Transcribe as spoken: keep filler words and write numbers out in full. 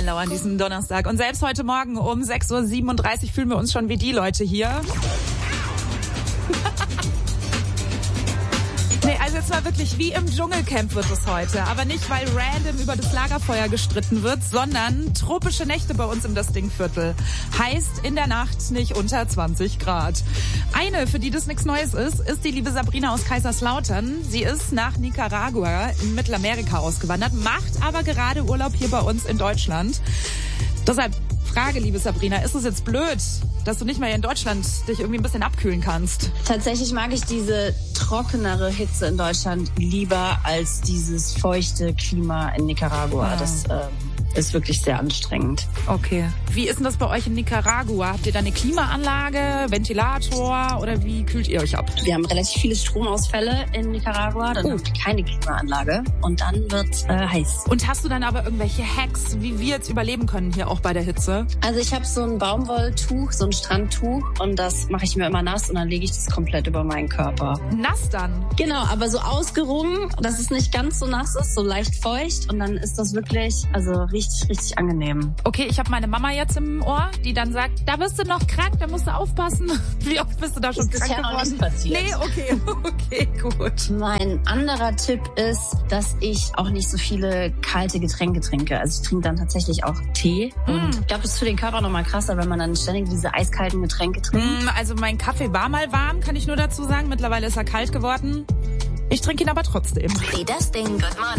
Hello an diesem Donnerstag. Und selbst heute Morgen um sechs Uhr siebenunddreißig fühlen wir uns schon wie die Leute hier. Nee, also jetzt mal wirklich wie im Dschungelcamp wird es heute. Aber nicht, weil random über das Lagerfeuer gestritten wird, sondern tropische Nächte bei uns im Das Ding-Viertel. Heißt in der Nacht nicht unter zwanzig Grad. Eine, für die das nichts Neues ist, ist die liebe Sabrina aus Kaiserslautern. Sie ist nach Nicaragua in Mittelamerika ausgewandert, macht aber gerade Urlaub hier bei uns in Deutschland. Deshalb Frage, liebe Sabrina, ist es jetzt blöd, dass du nicht mehr hier in Deutschland dich irgendwie ein bisschen abkühlen kannst? Tatsächlich mag ich diese trockenere Hitze in Deutschland lieber als dieses feuchte Klima in Nicaragua. Ja. Das ähm, ist wirklich sehr anstrengend. Okay. Wie ist denn das bei euch in Nicaragua? Habt ihr da eine Klimaanlage, Ventilator oder wie kühlt ihr euch ab? Wir haben relativ viele Stromausfälle in Nicaragua, dann uh. haben wir keine Klimaanlage und dann wird äh, heiß. Und hast du dann aber irgendwelche Hacks, wie wir jetzt überleben können hier auch bei der Hitze? Also ich habe so ein Baumwolltuch, so ein Strandtuch und das mache ich mir immer nass und dann lege ich das komplett über meinen Körper. Nass dann? Genau, aber so ausgerungen, dass es nicht ganz so nass ist, so leicht feucht und dann ist das wirklich, also richtig, richtig angenehm. Okay, ich habe meine Mama jetzt im Ohr, die dann sagt, da wirst du noch krank, da musst du aufpassen. Wie oft bist du da schon ist krank ja geworden? Noch nicht passiert. Nee, okay, okay, gut. Mein anderer Tipp ist, dass ich auch nicht so viele kalte Getränke trinke. Also ich trinke dann tatsächlich auch Tee. Mm. Und ich glaube, das ist für den Körper nochmal krasser, wenn man dann ständig diese eiskalten Getränke trinkt. Mm, also mein Kaffee war mal warm, kann ich nur dazu sagen. Mittlerweile ist er kalt geworden. Ich trinke ihn aber trotzdem. Die Das Ding. Good morning.